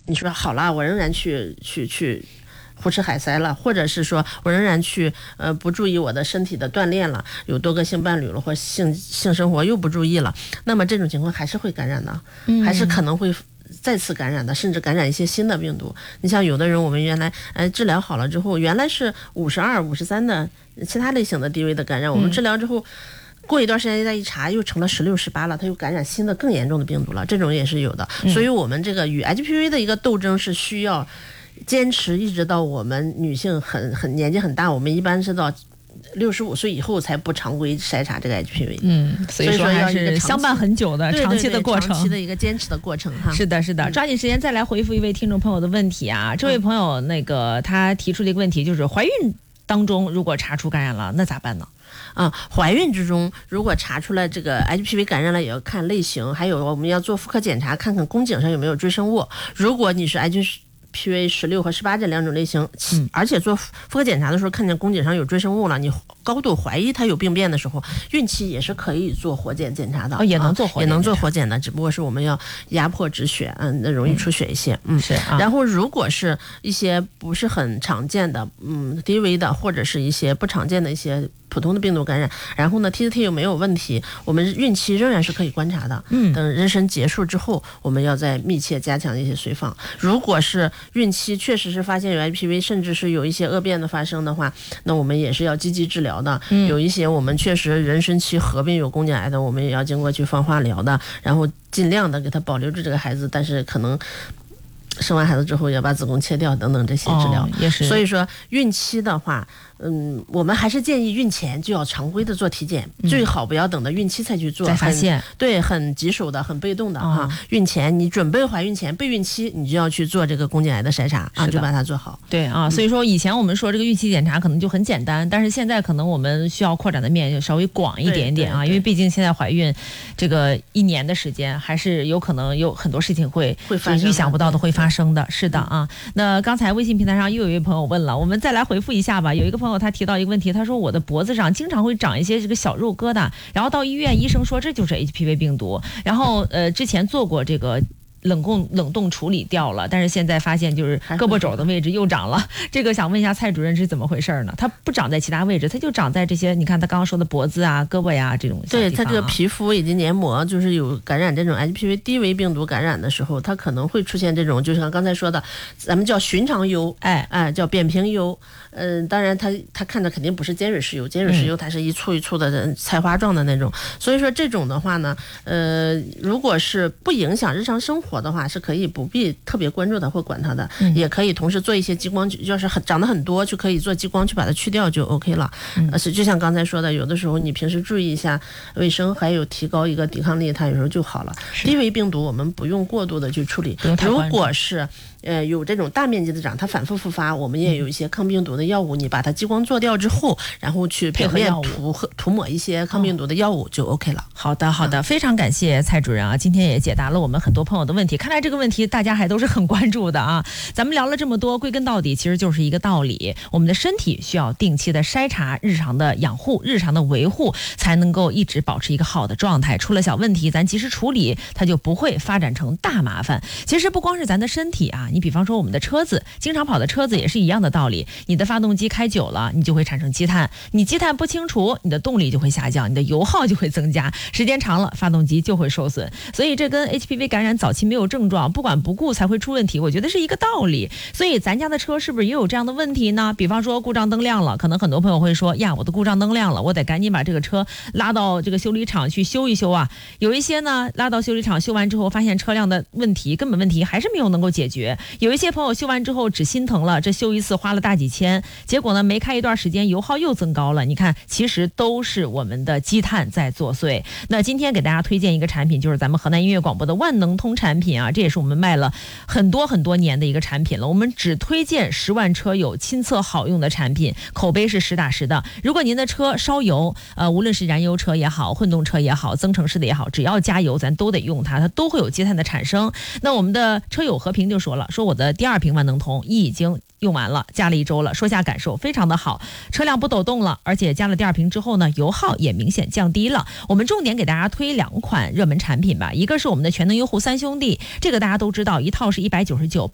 你说好了，我仍然去胡吃海塞了，或者是说我仍然去不注意我的身体的锻炼了，有多个性伴侣了，或性生活又不注意了，那么这种情况还是会感染的，还是可能会再次感染的，甚至感染一些新的病毒。你像有的人，我们原来治疗好了之后，原来是52、53的其他类型的低危的感染，我们治疗之后。过一段时间再一查，又成了16、18了，它又感染新的更严重的病毒了，这种也是有的。所以我们这个与 HPV 的一个斗争是需要坚持，一直到我们女性很年纪很大，我们一般是到65岁以后才不常规筛查这个 HPV。 所以说还是相伴很久的长期的过程， 长期的一个坚持的过程哈。 是的，抓紧时间再来回复一位听众朋友的问题啊。这位朋友他提出了一个问题，就是怀孕当中如果查出感染了，那咋办呢？ 怀孕之中如果查出来这个 HPV 感染了，也要看类型，还有我们要做妇科检查，看看宫颈上有没有赘生物。如果你是 HPV 16和18这两种类型，而且做妇科检查的时候看见宫颈上有赘生物了，你高度怀疑它有病变的时候，孕期也是可以做活检检查的， 也能做活检的，只不过是我们要压迫止血，那容易出血一些。 是然后如果是一些不是很常见的，低危的，或者是一些不常见的一些普通的病毒感染，然后呢 TCT 又没有问题，我们孕期仍然是可以观察的。等妊娠结束之后，我们要再密切加强一些随访。如果是孕期确实是发现有 HPV， 甚至是有一些恶变的发生的话，那我们也是要积极治疗的。有一些我们确实妊娠期合并有宫颈癌的，我们也要经过去放化疗的，然后尽量的给他保留住这个孩子，但是可能生完孩子之后要把子宫切掉等等这些治疗。 也是。 所以说孕期的话，我们还是建议孕前就要常规的做体检，最好不要等到孕期才去做， 再发现。 对，很棘手的，很被动的哈。孕前你准备怀孕前备孕期，你就要去做这个宫颈癌的筛查啊，就把它做好。 对啊，所以说以前我们说这个孕期检查可能就很简单，但是现在可能我们需要扩展的面就稍微广一点点啊，因为毕竟现在怀孕这个1年的时间，还是有可能有很多事情会发生， 预想不到的会发生的。是的啊。那刚才微信平台上又有一位朋友问了，我们再来回复一下吧。有一个朋友他提到一个问题，他说我的脖子上经常会长一些这个小肉疙瘩，然后到医院医生说这就是 HPV 病毒，然后之前做过这个冷冻处理掉了，但是现在发现就是胳膊肘的位置又长了。这个想问一下蔡主任是怎么回事呢？它不长在其他位置，它就长在这些你看他刚刚说的脖子啊、胳膊呀这种小地方。 对，它这个皮肤以及黏膜就是有感染这种 HPV 低危病毒感染的时候，它可能会出现这种，就像刚才说的，咱们叫寻常疣，叫扁平疣。当然它看着肯定不是尖锐湿疣，尖锐湿疣它是一簇一簇的菜花状的那种。所以说这种的话呢，如果是不影响日常生活的话，是可以不必特别关注它或管它的，也可以同时做一些激光，要是长得很多就可以做激光去把它去掉就 OK 了。就像刚才说的，有的时候你平时注意一下卫生，还有提高一个抵抗力，它有时候就好了。低危病毒我们不用过度的去处理，如果是有这种大面积的长，它反复复发，我们也有一些抗病毒的药物，你把它激光做掉之后，然后去表面涂抹一些抗病毒的药物就 OK 了。 好的，非常感谢蔡主任啊，今天也解答了我们很多朋友的问题，看来这个问题大家还都是很关注的啊。咱们聊了这么多，归根到底其实就是一个道理，我们的身体需要定期的筛查，日常的养护、日常的维护，才能够一直保持一个好的状态。出了小问题咱及时处理，它就不会发展成大麻烦。其实不光是咱的身体啊，你比方说我们的车子，经常跑的车子也是一样的道理，你的发动机开久了，你就会产生积碳，你积碳不清除，你的动力就会下降，你的油耗就会增加，时间长了发动机就会受损。所以这跟 HPV 感染早期没有症状，不管不顾才会出问题，我觉得是一个道理。所以咱家的车是不是也有这样的问题呢？比方说故障灯亮了，可能很多朋友会说呀，我的故障灯亮了，我得赶紧把这个车拉到这个修理厂去修一修啊。有一些呢拉到修理厂修完之后，发现车辆的问题根本问题还是没有能够解决。有一些朋友修完之后只心疼了，这修一次花了大几千，结果呢没开一段时间油耗又增高了。你看其实都是我们的积碳在作祟。那今天给大家推荐一个产品，就是咱们河南音乐广播的万能通产品啊，这也是我们卖了很多年的一个产品了。我们只推荐10万车友亲测好用的产品，口碑是实打实的。如果您的车烧油，无论是燃油车也好，混动车也好，增程式的也好，只要加油咱都得用它都会有积碳的产生。那我们的车友和平就说了，说我的第2瓶万能通已经用完了，加了1周了，说下感受非常的好，车辆不抖动了，而且加了第2瓶之后呢，油耗也明显降低了。我们重点给大家推2款热门产品吧，一个是我们的全能优护3兄弟，这个大家都知道，一套是199